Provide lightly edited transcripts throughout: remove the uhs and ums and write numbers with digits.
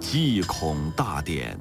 祭孔大典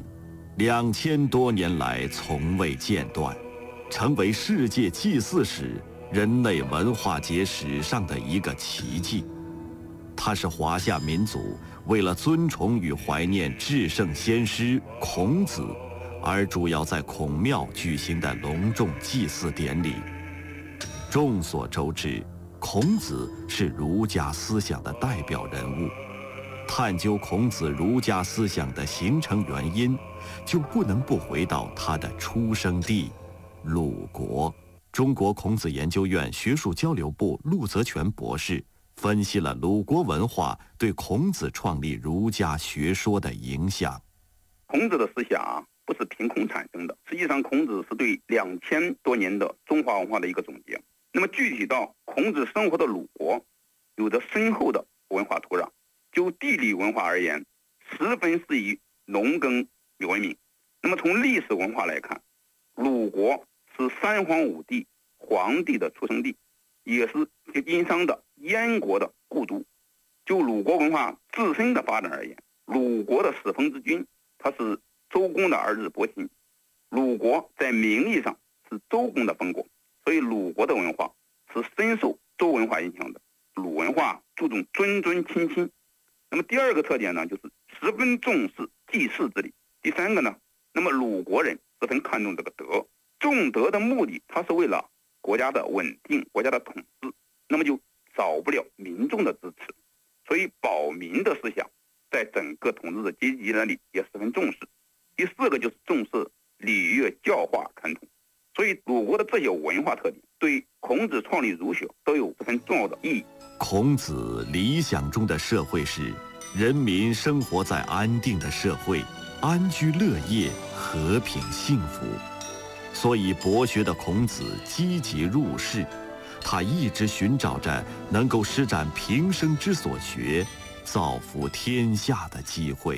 ，2000多年来从未间断，成为世界祭祀史、人类文化节史上的一个奇迹。它是华夏民族为了尊崇与怀念至圣先师孔子，而主要在孔庙举行的隆重祭祀典礼。众所周知，孔子是儒家思想的代表人物。探究孔子儒家思想的形成原因，就不能不回到他的出生地鲁国。中国孔子研究院学术交流部陆泽全博士分析了鲁国文化对孔子创立儒家学说的影响。 孔子的思想不是凭空产生的，实际上孔子是对2000多年的中华文化的一个总结。那么具体到孔子生活的鲁国，有着深厚的文化土壤，就地理文化而言，十分适宜农耕文明。那么从历史文化来看，鲁国是三皇五帝皇帝的出生地，也是接殷商的燕国的故都。就鲁国文化自身的发展而言，鲁国的始封之君，他是周公的儿子伯禽。鲁国在名义上是周公的封国，所以鲁国的文化是深受周文化影响的。鲁文化注重尊尊亲亲。那么第二个特点呢，就是十分重视祭祀之礼。第三个呢，那么鲁国人十分看重这个德，重德的目的，它是为了国家的稳定、国家的统治，那么就少不了民众的支持。所以保民的思想在整个统治的阶级那里也十分重视。第四个就是重视礼乐教化传统。所以鲁国的这些文化特点对孔子创立儒学都有十分重要的意义。 孔子理想中的社会是人民生活在安定的社会，安居乐业，和平幸福。所以博学的孔子积极入世，他一直寻找着能够施展平生之所学，造福天下的机会。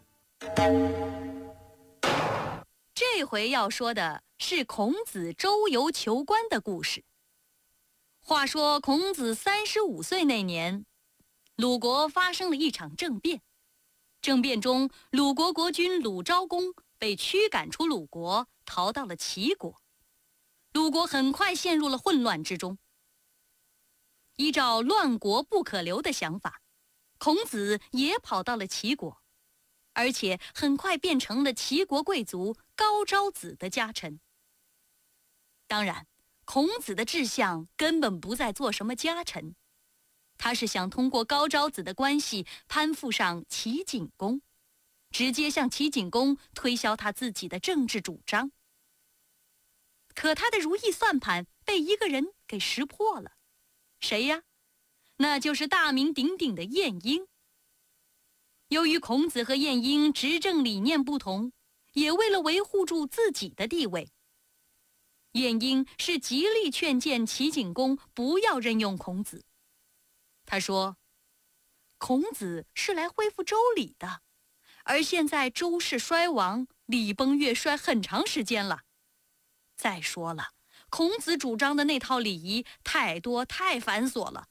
这回要说的是孔子周游求官的故事。话说孔子35岁那年，鲁国发生了一场政变。政变中，鲁国国君鲁昭公被驱赶出鲁国，逃到了齐国。鲁国很快陷入了混乱之中。依照乱国不可留的想法，孔子也跑到了齐国，而且很快变成了齐国贵族高昭子的家臣。当然，孔子的志向根本不在做什么家臣，他是想通过高昭子的关系攀附上齐景公，直接向齐景公推销他自己的政治主张。可他的如意算盘被一个人给识破了。谁呀？那就是大名鼎鼎的晏婴。由于孔子和晏婴执政理念不同，也为了维护住自己的地位，晏婴是极力劝谏齐景公不要任用孔子。他说，孔子是来恢复周礼的，而现在周氏衰亡，礼崩乐衰很长时间了。再说了，孔子主张的那套礼仪太多太繁琐了，